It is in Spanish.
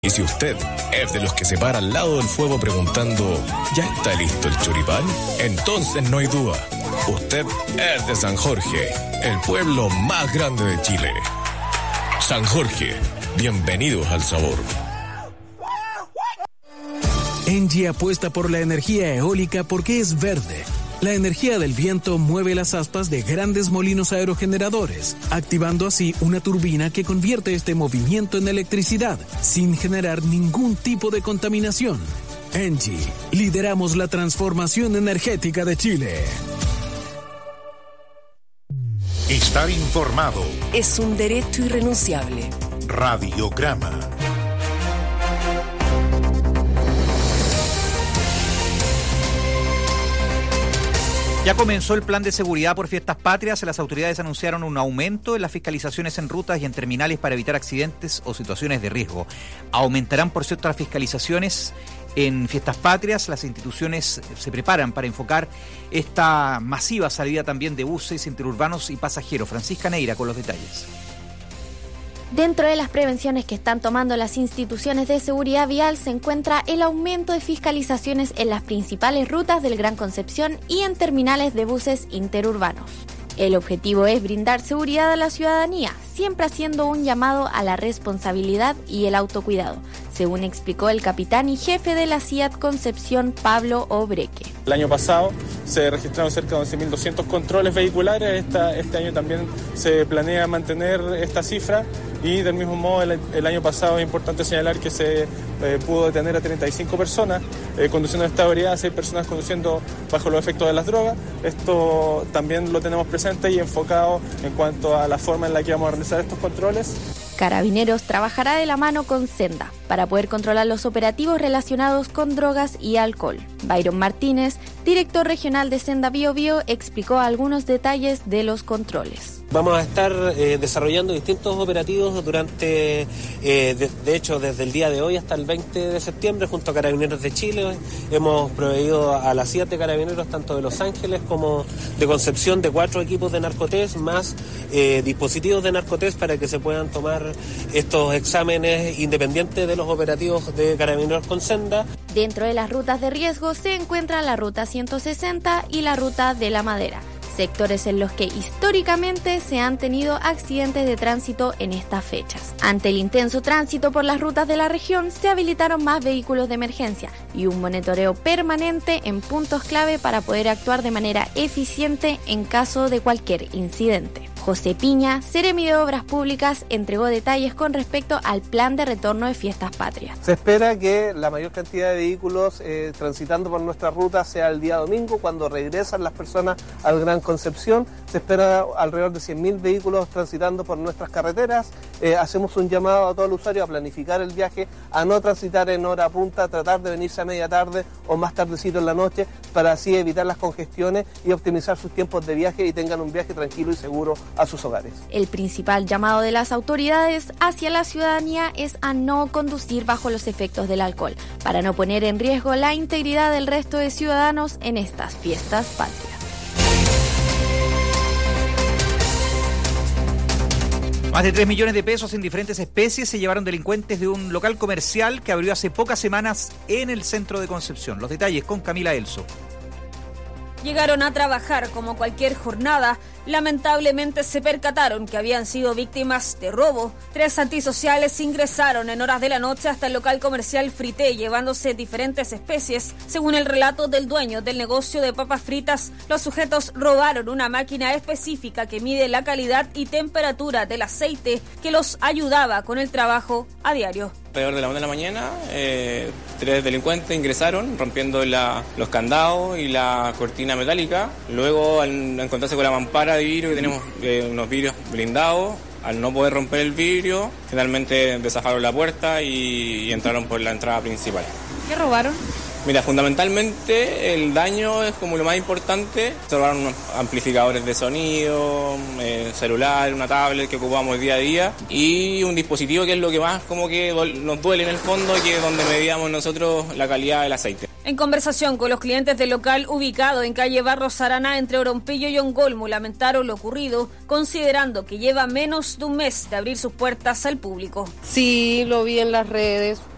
Y si usted es de los que se para al lado del fuego preguntando, ¿ya está listo el choripán? Entonces no hay duda. Usted es de San Jorge, el pueblo más grande de Chile. San Jorge, bienvenidos al sabor. Engie apuesta por la energía eólica porque es verde. La energía del viento mueve las aspas de grandes molinos aerogeneradores, activando así una turbina que convierte este movimiento en electricidad, sin generar ningún tipo de contaminación. Engie, lideramos la transformación energética de Chile. Estar informado es un derecho irrenunciable. Radiograma. Ya comenzó el plan de seguridad por fiestas patrias. Las autoridades anunciaron un aumento en las fiscalizaciones en rutas y en terminales para evitar accidentes o situaciones de riesgo. Aumentarán, por cierto, las fiscalizaciones en fiestas patrias. Las instituciones se preparan para enfocar esta masiva salida también de buses interurbanos y pasajeros. Francisca Neira con los detalles. Dentro de las prevenciones que están tomando las instituciones de seguridad vial se encuentra el aumento de fiscalizaciones en las principales rutas del Gran Concepción y en terminales de buses interurbanos. El objetivo es brindar seguridad a la ciudadanía, siempre haciendo un llamado a la responsabilidad y el autocuidado, según explicó el capitán y jefe de la CIAT Concepción, Pablo Obreque. El año pasado se registraron cerca de 11.200 controles vehiculares. Este año también se planea mantener esta cifra y del mismo modo el año pasado es importante señalar que se pudo detener a 35 personas conduciendo en esta ebriedad, 6 personas conduciendo bajo los efectos de las drogas. Esto también lo tenemos presente y enfocado en cuanto a la forma en la que vamos a realizar estos controles. Carabineros trabajará de la mano con Senda para poder controlar los operativos relacionados con drogas y alcohol. Byron Martínez, director regional de Senda Bio Bio, explicó algunos detalles de los controles. Vamos a estar desarrollando distintos operativos durante, de hecho, desde el día de hoy hasta el 20 de septiembre, junto a Carabineros de Chile. Hemos proveído a las 7 carabineros, tanto de Los Ángeles como de Concepción, de 4 equipos de narcotés, más dispositivos de narcotés para que se puedan tomar estos exámenes independientes de los operativos de Carabineros con Senda. Dentro de las rutas de riesgo se encuentra la Ruta 160 y la Ruta de la Madera, sectores en los que históricamente se han tenido accidentes de tránsito en estas fechas. Ante el intenso tránsito por las rutas de la región, se habilitaron más vehículos de emergencia y un monitoreo permanente en puntos clave para poder actuar de manera eficiente en caso de cualquier incidente. José Piña, Seremi de Obras Públicas, entregó detalles con respecto al plan de retorno de fiestas patrias. Se espera que la mayor cantidad de vehículos transitando por nuestra ruta sea el día domingo, cuando regresan las personas al Gran Concepción. Se espera alrededor de 100.000 vehículos transitando por nuestras carreteras. Hacemos un llamado a todo el usuario a planificar el viaje, a no transitar en hora punta, tratar de venirse a media tarde o más tardecito en la noche, para así evitar las congestiones y optimizar sus tiempos de viaje y tengan un viaje tranquilo y seguro a sus hogares. El principal llamado de las autoridades hacia la ciudadanía es a no conducir bajo los efectos del alcohol, para no poner en riesgo la integridad del resto de ciudadanos en estas fiestas patrias. Más de 3 millones de pesos en diferentes especies se llevaron delincuentes de un local comercial que abrió hace pocas semanas en el centro de Concepción. Los detalles con Camila Elso. Llegaron a trabajar como cualquier jornada. Lamentablemente se percataron que habían sido víctimas de robo. 3 antisociales ingresaron en horas de la noche hasta el local comercial Frité, llevándose diferentes especies. Según el relato del dueño del negocio de papas fritas, los sujetos robaron una máquina específica que mide la calidad y temperatura del aceite que los ayudaba con el trabajo a diario. Alrededor de la 1 de la mañana, 3 delincuentes ingresaron rompiendo los candados y la cortina metálica. Luego, al encontrarse con la mampara de vidrio, que tenemos unos vidrios blindados, al no poder romper el vidrio, finalmente desafaron la puerta y entraron por la entrada principal. ¿Qué robaron? Mira, fundamentalmente el daño es como lo más importante. Se robaron unos amplificadores de sonido, celular, una tablet que ocupamos día a día y un dispositivo que es lo que más como que nos duele en el fondo, que es donde medíamos nosotros la calidad del aceite. En conversación con los clientes del local ubicado en calle Barros Araná entre Orompillo y Ongolmo, lamentaron lo ocurrido, considerando que lleva menos de un mes de abrir sus puertas al público. Sí, lo vi en las redes.